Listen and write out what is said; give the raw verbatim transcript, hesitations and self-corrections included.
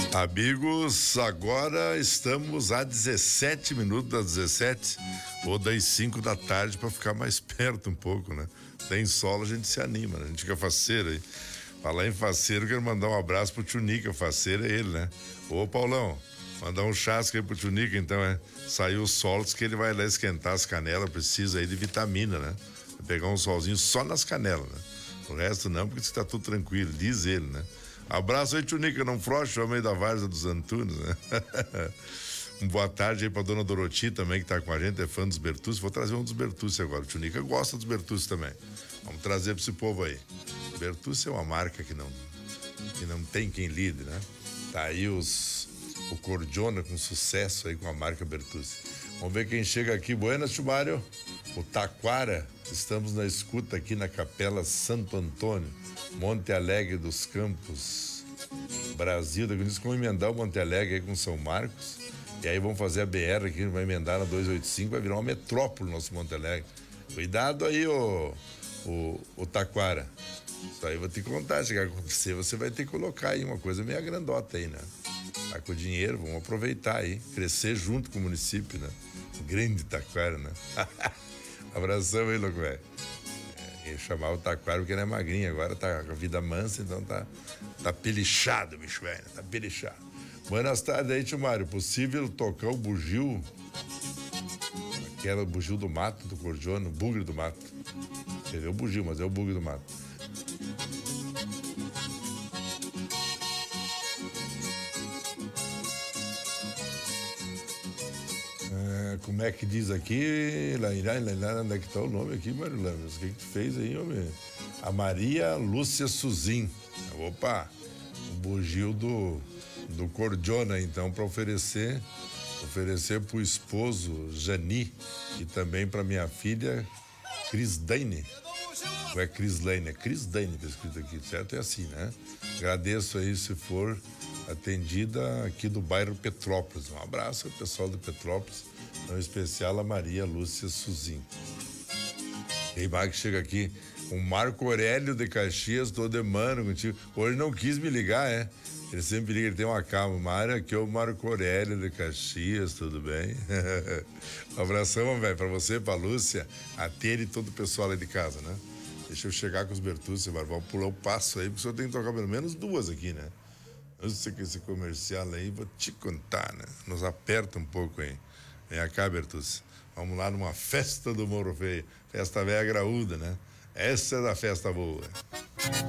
Amigos, agora estamos a dezessete minutos das dezessete ou das cinco da tarde para ficar mais perto um pouco, né? Tem sol, a gente se anima, né? A gente fica faceiro aí. Falar em faceiro, quero mandar um abraço pro Tchunica, faceiro é ele, né? Ô, Paulão, mandar um chasque aí pro Tchunica, então, é. Saiu o sol, diz que ele vai lá esquentar as canelas, precisa aí de vitamina, né? Vai pegar um solzinho só nas canelas, né? O resto não, porque está tudo tranquilo, diz ele, né? Abraço aí, Tchunica, não frouxa, ao meio da várzea dos Antunes, né? Um boa tarde aí pra dona Doroti também, que tá com a gente, é fã dos Bertucci. Vou trazer um dos Bertucci agora. O Tchunica gosta dos Bertucci também. Vamos trazer pra esse povo aí. Bertucci é uma marca que não, que não tem quem lide, né? Tá aí os, o Cordiona com sucesso aí com a marca Bertucci. Vamos ver quem chega aqui. Buenas, Chumário. O Taquara. Estamos na escuta aqui na Capela Santo Antônio, Monte Alegre dos Campos, Brasil. Daqui diz que vão emendar o Monte Alegre aí com São Marcos. E aí vamos fazer a B R aqui, vai emendar na duzentos e oitenta e cinco, vai virar uma metrópole nosso Monte Alegre. Cuidado aí, ô, ô, ô Taquara. Isso aí vou te contar, se acontecer, você vai ter que colocar aí uma coisa meio grandota aí, né? Tá com o dinheiro, vamos aproveitar aí, crescer junto com o município, né? Grande Taquara, né? Abração aí, louco, velho. É, chamava o Taquara porque ele é magrinho, agora tá com a vida mansa, então tá, tá pelichado, bicho velho, tá pelichado. Buenas tardes aí, tio Mário. Possível tocar o bugio? Aquela bugio do mato, do Cordiona, o bugre do mato. Você vê o bugio, mas é o bugre do mato. É, como é que diz aqui? Lá, lá, lá, lá, onde é que tá o nome aqui, Mário Lamas? O que que tu fez aí, homem? A Maria Lúcia Suzin. Opa! O bugio do... do Cordiona, então, para oferecer oferecer pro esposo Jani e também para minha filha Crisdaine. Ou é Crislaine? É Crisdaine, tá escrito aqui, certo? É assim, né? Agradeço aí se for atendida aqui do bairro Petrópolis. Um abraço ao pessoal do Petrópolis, em especial a Maria Lúcia Suzin. Quem mais que chega aqui? O Marco Aurélio de Caxias, tô de mano contigo. Hoje não quis me ligar, é? Ele sempre liga, ele tem uma calma. Mário, aqui é o Marco Aurélio de Caxias, tudo bem? Um abração, velho, pra você, pra Lúcia, a Tere e todo o pessoal aí de casa, né? Deixa eu chegar com os Bertucci, mas vamos pular o passo aí, porque o senhor tem que tocar pelo menos duas aqui, né? Eu sei que esse comercial aí, vou te contar, né? Nos aperta um pouco aí. Vem cá, Bertucci. Vamos lá numa festa do Morro Feio. Festa velha graúda, né? Essa é da festa boa.